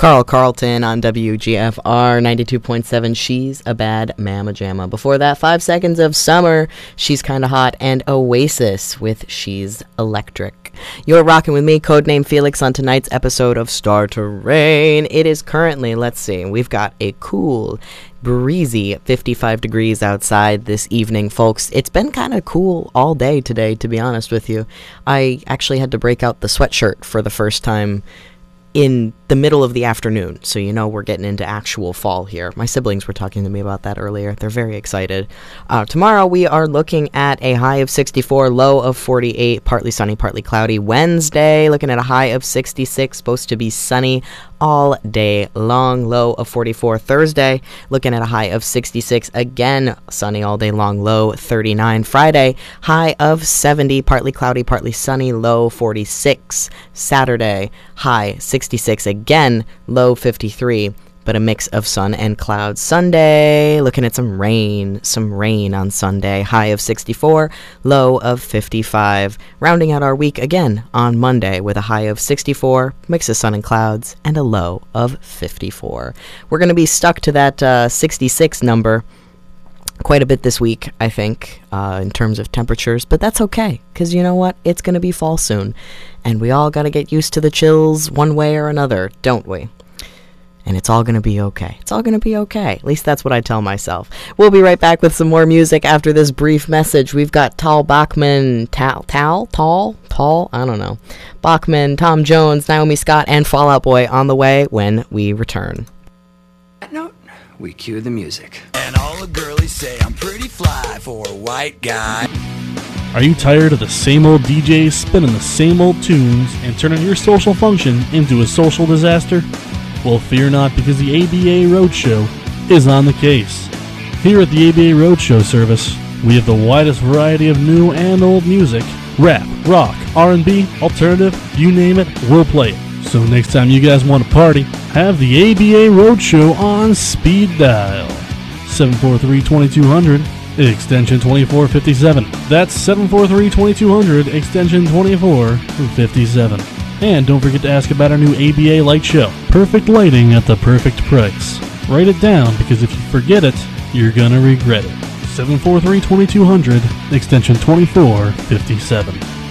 Carl Carlton on WGFR 92.7. She's a Bad Mama Jamma. Before that, 5 seconds of Summer, She's Kinda Hot, and Oasis with She's Electric. You're rocking with me, codename Felix, on tonight's episode of Star to Rain. It is currently, let's see, we've got a cool, breezy 55 degrees outside this evening, folks. It's been kind of cool all day today, to be honest with you. I actually had to break out the sweatshirt for the first time in the middle of the afternoon, so you know we're getting into actual fall here. My siblings were talking to me about that earlier. They're very excited. Tomorrow we are looking at a high of 64, low of 48, partly sunny, partly cloudy. Wednesday, looking at a high of 66, supposed to be sunny all day long, low of 44. Thursday, looking at a high of 66, again sunny all day long, low 39. Friday, high of 70, partly cloudy, partly sunny, low 46. Saturday, high 66, again low 53, but a mix of sun and clouds. Sunday, looking at some rain on Sunday, high of 64, low of 55. Rounding out our week again on Monday with a high of 64, mix of sun and clouds, and a low of 54. We're going to be stuck to that 66 number quite a bit this week, I think, in terms of temperatures, but that's okay, because you know what? It's going to be fall soon, and we all got to get used to the chills one way or another, don't we? And it's all going to be okay. It's all going to be okay. At least that's what I tell myself. We'll be right back with some more music after this brief message. We've got Tal Bachman, I don't know. Bachman, Tom Jones, Naomi Scott, and Fall Out Boy on the way when we return. That note, we cue the music. And all the girlies say I'm pretty fly for a white guy. Are you tired of the same old DJs spinning the same old tunes and turning your social function into a social disaster? Well, fear not, because the ABA Roadshow is on the case. Here at the ABA Roadshow service, we have the widest variety of new and old music. Rap, rock, R&B, alternative, you name it, we'll play it. So next time you guys want to party, have the ABA Roadshow on speed dial. 743-2200, extension 2457. That's 743-2200, extension 2457. And don't forget to ask about our new ABA Light Show. Perfect lighting at the perfect price. Write it down, because if you forget it, you're gonna regret it. 743-2200, extension 2457.